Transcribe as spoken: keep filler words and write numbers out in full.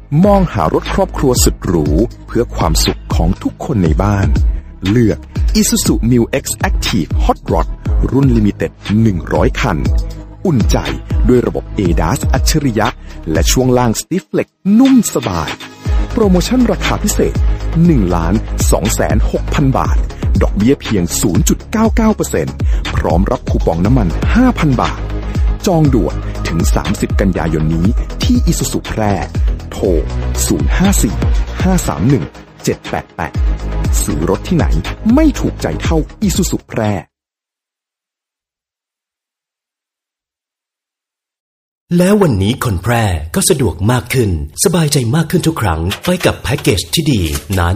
มองหารถครอบครัวสุดหรูเพื่อความสุขของทุกคนในบ้านเลือก Isuzu Mu X Active Hot Rod รุ่นลิมิเต็ดหนึ่งร้อยคันอุ่นใจด้วยระบบ เอ ดี เอ เอส อัจฉริยะและช่วงล่าง Stiff Flex นุ่มสบายโปรโมชั่นราคาพิเศษ หนึ่งล้านสองแสนหกพัน บาทดอกเบี้ยเพียง ศูนย์จุดเก้าเก้าเปอร์เซ็นต์ พร้อมรับคูปองน้ำมัน ห้าพัน บาทจองด่วนถึงสามสิบกันยายนนี้ที่ Isuzu แพร่โทรศูนย์ ห้า สี่ ห้า สาม หนึ่ง เจ็ด แปด แปดซื้อรถที่ไหนไม่ถูกใจเท่า Isuzu แพร่แล้ววันนี้คนแพร่ก็สะดวกมากขึ้นสบายใจมากขึ้นทุกครั้งไปกับแพ็กเกจที่ดีนาน